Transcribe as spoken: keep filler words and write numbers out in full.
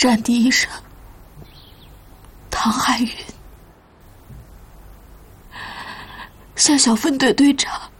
战地医生唐海云向小分队队长